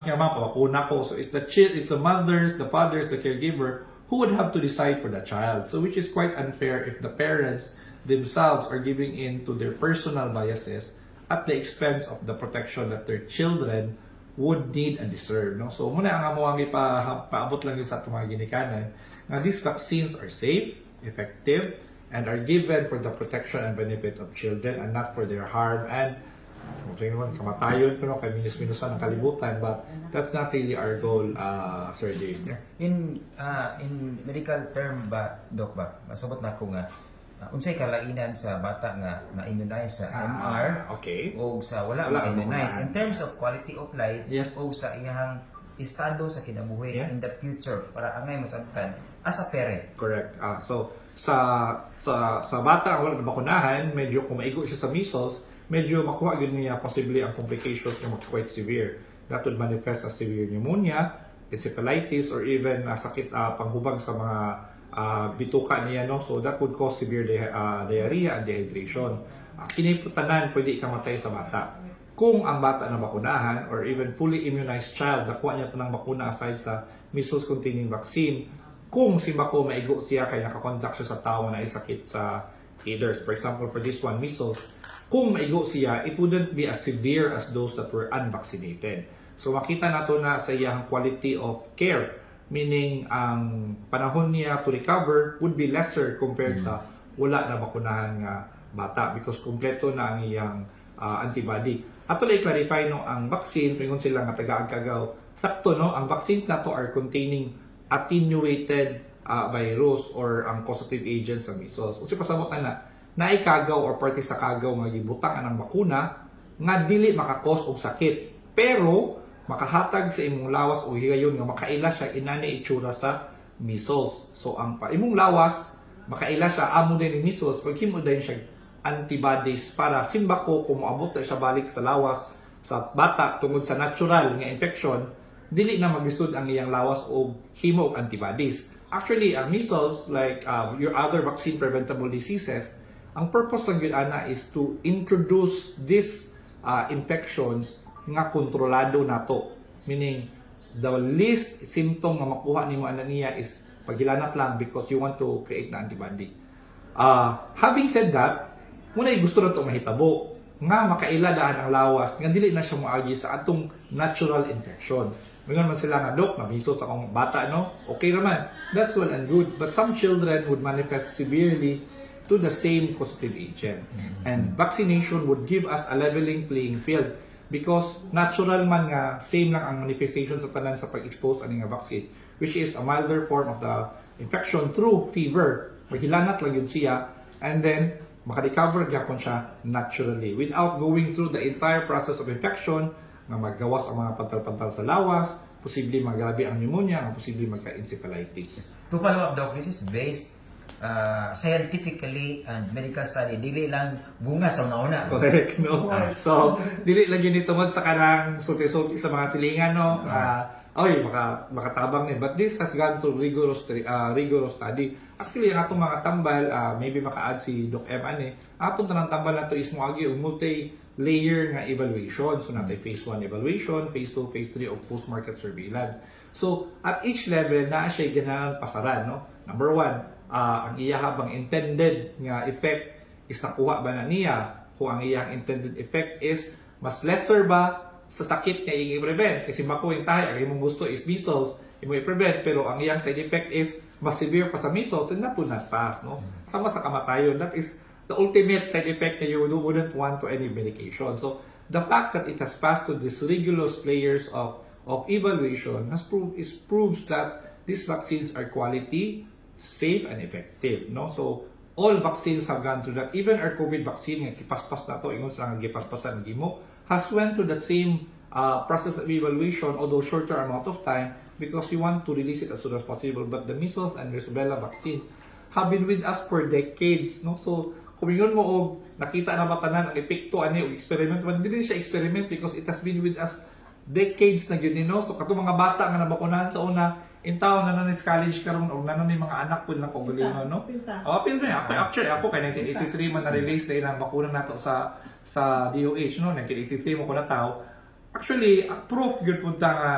nga mapapakuna ko. So it's the mothers, the fathers, the caregiver who would have to decide for the child. So which is quite unfair if the parents themselves are giving in to their personal biases at the expense of the protection that their children would need and deserve. No? So muna ang amo ang paabot lang yun sa itong mga ginikanan na these vaccines are safe, effective, and are given for the protection and benefit of children and not for their harm and kamatayon ko kay minus-minusan ng kalibutan, but that's not really our goal, Sir Dave. In medical term ba, Doc ba, masabot na ako nga, unsay kalainan sa bata nga na-immunize sa MR okay. o sa wala ma-immunize in terms of quality of life o sa iyang estado sa kinabuhi in the future para angay masabtan as a parent. Correct. So sa bata ang wala bakunahan, medyo kung maigo siya sa measles, medyo makuha yun niya possibly ang complications niya quite severe. That would manifest as severe pneumonia, encephalitis, or even sakit panghubag sa mga bituka niya. No? So that would cause severe diarrhea and dehydration. Kiniputanan, pwede ikamatay sa bata. Kung ang bata na bakunahan or even fully immunized child, nakuha niya ito ng bakuna aside sa measles-containing vaccine, kung si bako maigo siya kaya nakakontak siya sa tao na isakit sa either, for example, for this one, measles, kung maigo siya, it wouldn't be as severe as those that were unvaccinated. So makita nato na sa iyang quality of care, meaning ang panahon niya to recover would be lesser compared sa wala na bakunahan nga bata because kompleto na ang iyang antibody. Ato lang i-clarify no, ang vaccines, mayroon sila nga taga-agkagaw. Sakto no, ang vaccines nato are containing attenuated virus or ang causative agents sa measles. Kasi pasabot na naikagaw or parte sa kagaw nga gibutang anang bakuna nga dili makakos og sakit. Pero makahatag sa imong lawas o higayon nga makaila siya inani itsura sa measles. So ang imong lawas makaila siya amo din ni measles pag himo din siya antibodies para simbako kung moabot na siya balik sa lawas sa bata tungod sa natural nga infection dili na maglisod ang iyang lawas og himo og antibodies. Actually, ang measles like your other vaccine preventable diseases, ang purpose ng ana is to introduce these infections nga kontrolado nato. Meaning, the least symptom nga makuha nimo ana niya is paghilanat lang because you want to create na antibody. Having said that, muna gusto na ito mahitabo nga makaila daan ang lawas nga dili na siya moagi sa atong natural infection. Ngayon man sila nga, Dok, nabiso sa akong bata, no? Okay naman. That's well and good. But some children would manifest severely to the same causative agent. And vaccination would give us a leveling playing field because natural man nga, same lang ang manifestation sa tanan sa pag-expose ani nga vaccine, which is a milder form of the infection through fever. Maghilanat lang yun siya. And then, maka-recover gyapon siya naturally without going through the entire process of infection na maggawas ang mga pantal-pantal sa lawas, posibleng magabi ang pneumonia, ang posibleng magka-encephalitis. To follow up, Doc, this is based scientifically and medical study. Dili lang bunga sa una-una. Correct, no? So, dili lang yun itungod sa kanang sulti-sulti sa mga silingan, no? Makatabang din. But this has gone to rigorous study. Actually, ang atong mga tambal, maybe maka-add si Doc M. Atong tanang tambal na ito is moagi o multi-layer nga evaluation. So, natay phase 1 evaluation, phase 2, phase 3 o post-market surveillance. So, at each level, na siya ganahan pasaran, no? Number 1, ang iya habang intended nga effect is nakuha ba na niya? Kung ang iyang intended effect is mas lesser ba sa sakit nga i-prevent? Kasi bako yung tayo, ang imong gusto is measles, imo i-prevent, pero ang iyang side effect is mas severe pa sa measles, and that would not pass, no? Sama sa kamatayon, that is the ultimate side effect that you wouldn't want to any medication. So, the fact that it has passed to these rigorous layers of evaluation proves that these vaccines are quality, safe, and effective, no? So, all vaccines have gone through that. Even our COVID vaccine, nga kipaspas na to, ingon sa nga gipaspasan gimo, has went through that same process of evaluation, although shorter amount of time, because we want to release it as soon as possible. But the measles and rubella vaccines have been with us for decades, no? So, kung yun mo og nakita na matanan ang epekto ani og experiment, but hindi siya experiment because it has been with us decades na yun, no? So, kato mga bata nga nabakunahan sa una, in town na nanis college karon og nanon ni mga anak pud lang og galing no. Apil na actually ako kay 1983 man na release na ang bakuna nato sa DOH no 1983 mo ko na tao. Actually proof gyud pud ta nga